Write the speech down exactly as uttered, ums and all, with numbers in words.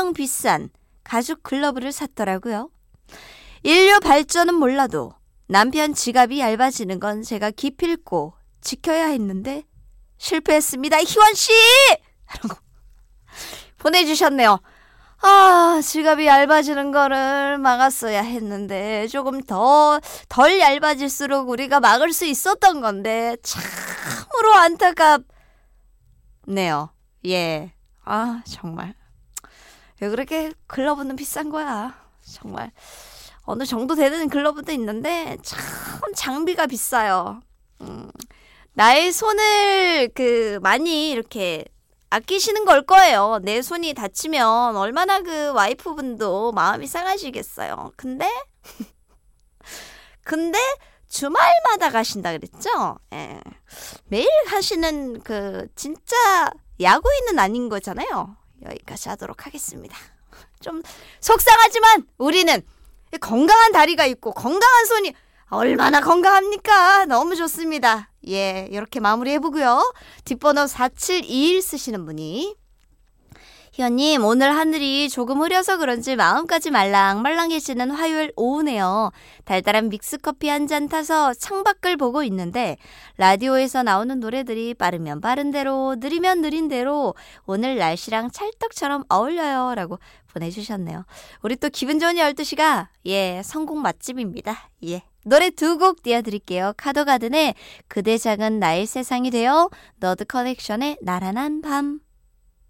가장 비싼 가죽 글러브를 샀더라고요. 인류 발전은 몰라도 남편 지갑이 얇아지는 건 제가 기필코 지켜야 했는데 실패했습니다. 희원씨! 라고 보내주셨네요. 아, 지갑이 얇아지는 거를 막았어야 했는데 조금 더 덜 얇아질수록 우리가 막을 수 있었던 건데 참으로 안타깝네요. 예. 아, 정말 왜 그렇게 글러브는 비싼 거야. 정말 어느 정도 되는 글러브도 있는데 참 장비가 비싸요. 음, 나의 손을 그 많이 이렇게 아끼시는 걸 거예요. 내 손이 다치면 얼마나 그 와이프분도 마음이 상하시겠어요. 근데 근데 주말마다 가신다 그랬죠? 예. 매일 가시는 그 진짜 야구인은 아닌 거잖아요. 여기까지 하도록 하겠습니다. 좀 속상하지만 우리는 건강한 다리가 있고 건강한 손이 얼마나 건강합니까? 너무 좋습니다. 예, 이렇게 마무리해보고요. 뒷번호 사칠이일 쓰시는 분이 희연님, 오늘 하늘이 조금 흐려서 그런지 마음까지 말랑말랑해지는 화요일 오후네요. 달달한 믹스커피 한 잔 타서 창밖을 보고 있는데 라디오에서 나오는 노래들이 빠르면 빠른 대로 느리면 느린 대로 오늘 날씨랑 찰떡처럼 어울려요. 라고 보내주셨네요. 우리 또 기분 좋은 열두 시가 예 성공 맛집입니다. 예. 노래 두 곡 띄워드릴게요. 카더가든의 그대 작은 나의 세상이 되어, 너드 커넥션의 나른한 밤.